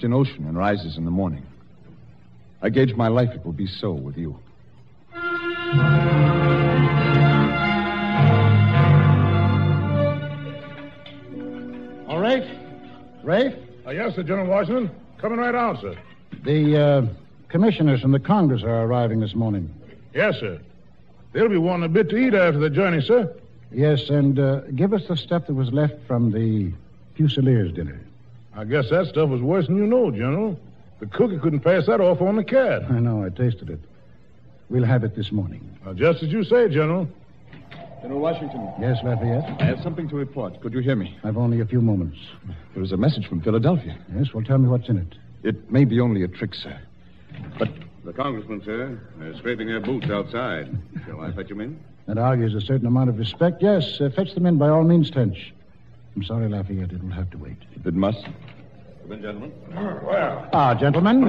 in ocean and rises in the morning. I gauge my life it will be so with you. All right. Rafe? Yes, sir, General Washington. Coming right out, sir. The commissioners from the Congress are arriving this morning. Yes, sir. They'll be wanting a bit to eat after the journey, sir. Yes, and give us the stuff that was left from the Fusiliers' dinner. I guess that stuff was worse than you know, General. The cookie couldn't pass that off on the cat. I know, I tasted it. We'll have it this morning. Just as you say, General. General Washington. Yes, Lafayette? I have something to report. Could you hear me? I've only a few moments. There is a message from Philadelphia. Yes, well, tell me what's in it. It may be only a trick, sir. But the congressman, sir. They're scraping their boots outside. Shall I fetch them in? That argues a certain amount of respect. Yes, fetch them in by all means, Tench. I'm sorry, Lafayette. It will have to wait. if it must. Come in, gentlemen. Gentlemen.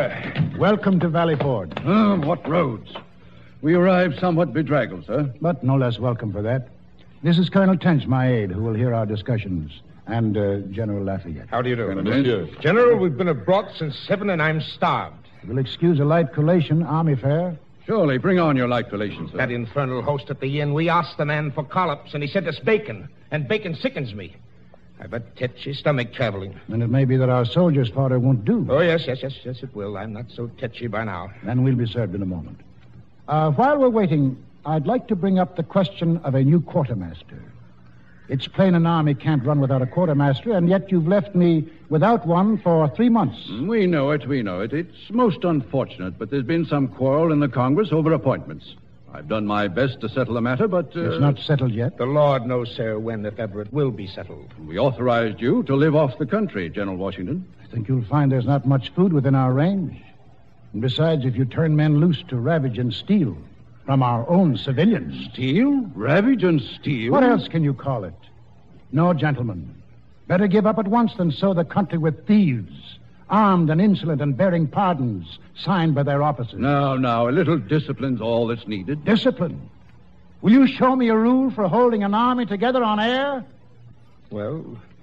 Welcome to Valley Ford. What roads? We arrived somewhat bedraggled, sir. But no less welcome for that. This is Colonel Tench, my aide, who will hear our discussions. And General Lafayette. How do you do? Monsieur. General, we've been abroad since 7 and I'm starved. You'll excuse a light collation, army fare. Surely, bring on your light collation, sir. That infernal host at the inn, we asked the man for collops, and he sent us bacon. And bacon sickens me. I've a tetchy stomach traveling. And it may be that our soldiers' fodder won't do. Oh, yes, it will. I'm not so tetchy by now. Then we'll be served in a moment. While we're waiting, I'd like to bring up the question of a new quartermaster. It's plain an army can't run without a quartermaster, and yet you've left me without one for 3 months. We know it. It's most unfortunate, but there's been some quarrel in the Congress over appointments. I've done my best to settle the matter, but... It's not settled yet. The Lord knows, sir, when, if ever, it will be settled. We authorized you to live off the country, General Washington. I think you'll find there's not much food within our range. And besides, if you turn men loose to ravage and steal from our own civilians... Steal? Ravage and steal? What else can you call it? No, gentlemen. Better give up at once than sow the country with thieves, armed and insolent and bearing pardons signed by their officers. Now, a little discipline's all that's needed. Discipline? Will you show me a rule for holding an army together on air? Well,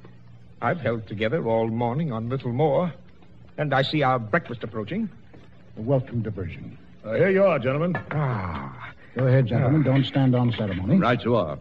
I've held together all morning on little more, and I see our breakfast approaching. A welcome diversion. Here you are, gentlemen. Go ahead, gentlemen. Don't stand on ceremony. Right you are.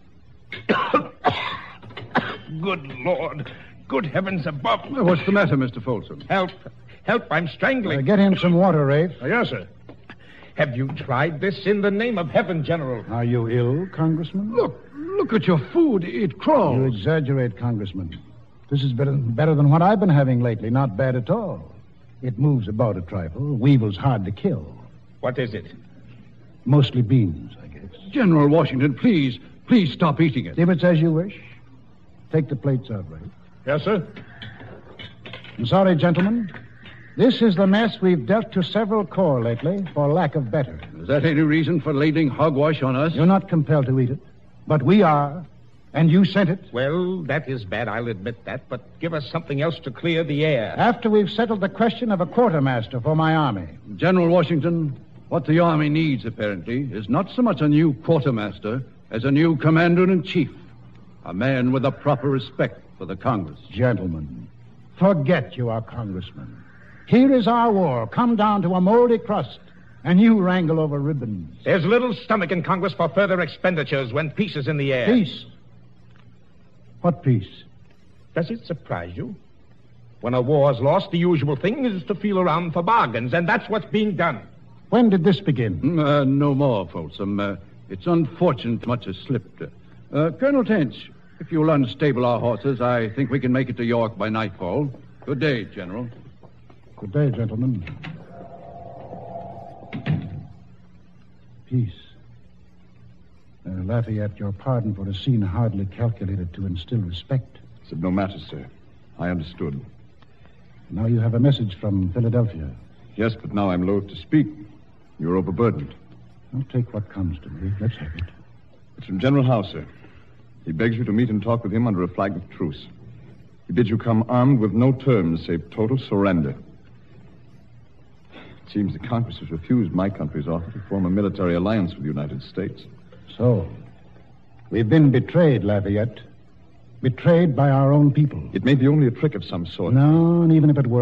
Good Lord. Good heavens above. Well, what's the matter, Mr. Folsom? Help, I'm strangling. Get him some water, Rafe. Yes, sir. Have you tried this in the name of heaven, General? Are you ill, Congressman? Look at your food. It crawls. You exaggerate, Congressman. This is better than what I've been having lately. Not bad at all. It moves about a trifle. Weevil's hard to kill. What is it? Mostly beans, I guess. General Washington, please stop eating it. If it's as you wish. Take the plates out, Rafe. Yes, sir. I'm sorry, gentlemen. This is the mess we've dealt to several corps lately, for lack of better. Is that any reason for ladling hogwash on us? You're not compelled to eat it, but we are, and you sent it. Well, that is bad, I'll admit that, but give us something else to clear the air. After we've settled the question of a quartermaster for my army. General Washington, what the army needs, apparently, is not so much a new quartermaster as a new commander-in-chief. A man with a proper respect for the Congress. Gentlemen, forget you are congressmen. Here is our war, come down to a moldy crust, and you wrangle over ribbons. There's little stomach in Congress for further expenditures when peace is in the air. Peace? What peace? Does it surprise you? When a war's lost, the usual thing is to feel around for bargains, and that's what's being done. When did this begin? No more, Folsom. It's unfortunate much has slipped. Colonel Tench, if you'll unstable our horses, I think we can make it to York by nightfall. Good day, General. Good day, gentlemen. Peace. Lafayette, your pardon for a scene hardly calculated to instill respect. It's of no matter, sir. I understood. Now you have a message from Philadelphia. Yes, but now I'm loath to speak. You're overburdened. I'll take what comes to me. Let's have it. It's from General Howe, sir. He begs you to meet and talk with him under a flag of truce. He bids you come armed with no terms save total surrender. It seems the Congress has refused my country's offer to form a military alliance with the United States. So, we've been betrayed, Lafayette. Betrayed by our own people. It may be only a trick of some sort. No, and even if it were